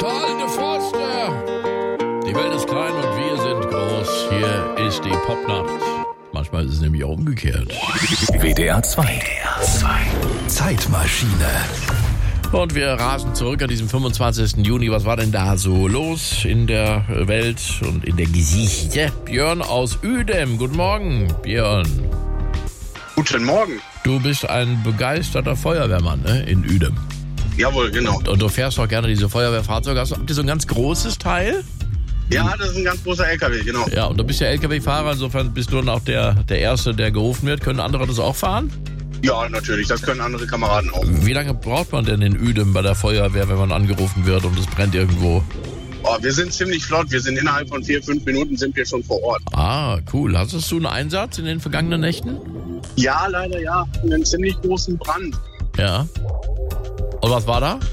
Paul de Forster. Die Welt ist klein und wir sind groß. Hier ist die Popnacht. Manchmal ist es nämlich auch umgekehrt. WDR 2. Zeitmaschine. Und wir rasen zurück an diesem 25. Juni. Was war denn da so los in der Welt und in der Geschichte? Björn aus Uedem. Guten Morgen, Björn. Guten Morgen. Du bist ein begeisterter Feuerwehrmann, ne? In Uedem. Jawohl, genau. Und du fährst auch gerne diese Feuerwehrfahrzeuge. Habt ihr so ein ganz großes Teil? Ja, das ist ein ganz großer LKW, genau. Ja, und du bist ja LKW-Fahrer, insofern bist du dann auch der Erste, der gerufen wird. Können andere das auch fahren? Ja, natürlich, das können andere Kameraden auch. Wie lange braucht man denn in Uedem bei der Feuerwehr, wenn man angerufen wird und es brennt irgendwo? Oh, wir sind ziemlich flott, wir sind innerhalb von 4-5 Minuten sind wir schon vor Ort. Ah, cool. Hattest du einen Einsatz in den vergangenen Nächten? Ja, leider ja, einen ziemlich großen Brand. Ja. Und was war da?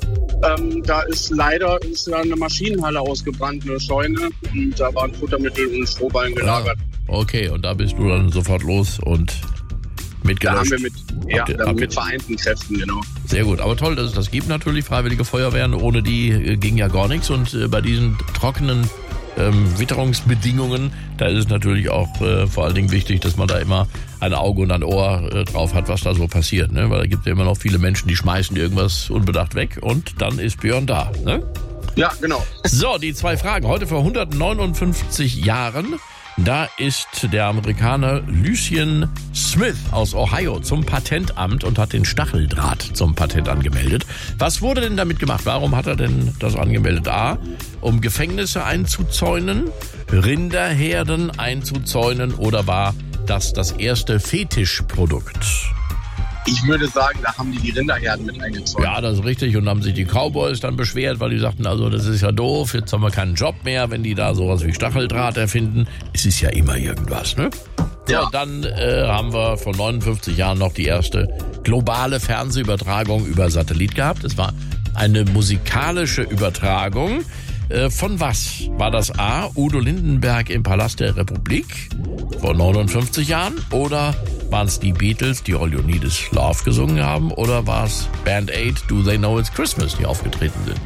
Da ist eine Maschinenhalle ausgebrannt, eine Scheune, und da waren Futtermittel und Strohballen gelagert. Okay, und da bist du dann sofort los und mitgelöscht. Da haben wir mit vereinten Kräften, genau. Sehr gut, aber toll, dass es das gibt natürlich, Freiwillige Feuerwehren, ohne die ging ja gar nichts, und bei diesen trockenen Witterungsbedingungen, da ist es natürlich auch vor allen Dingen wichtig, dass man da immer ein Auge und ein Ohr drauf hat, was da so passiert, ne? Weil da gibt es ja immer noch viele Menschen, die schmeißen irgendwas unbedacht weg, und dann ist Björn da, ne? Ja, genau. So, die zwei Fragen. Heute vor 159 Jahren, da ist der Amerikaner Lucien Smith aus Ohio zum Patentamt und hat den Stacheldraht zum Patent angemeldet. Was wurde denn damit gemacht? Warum hat er denn das angemeldet? A, um Gefängnisse einzuzäunen, Rinderherden einzuzäunen, oder war das erste Fetischprodukt? Ich würde sagen, da haben die Rinderherden mit eingezäunt. Ja, das ist richtig. Und haben sich die Cowboys dann beschwert, weil die sagten, also das ist ja doof, jetzt haben wir keinen Job mehr, wenn die da sowas wie Stacheldraht erfinden. Es ist ja immer irgendwas, ne? Ja. So, dann haben wir vor 59 Jahren noch die erste globale Fernsehübertragung über Satellit gehabt. Es war eine musikalische Übertragung. Von was? War das A, Udo Lindenberg im Palast der Republik vor 59 Jahren? Oder waren es die Beatles, die All You Need Is Love gesungen haben? Oder war es Band Aid, Do They Know It's Christmas, die aufgetreten sind?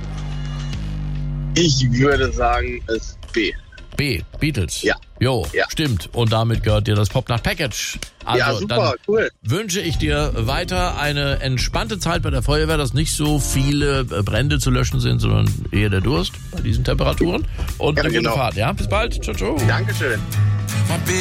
Ich würde sagen, es B. B, Beatles. Ja. Jo, ja. Stimmt. Und damit gehört dir das Popnacht-Package. Also, ja, super, dann cool. Wünsche ich dir weiter eine entspannte Zeit bei der Feuerwehr, dass nicht so viele Brände zu löschen sind, sondern eher der Durst bei diesen Temperaturen. Und ja, eine gute genau. Fahrt. Ja, bis bald. Ciao, ciao. Dankeschön.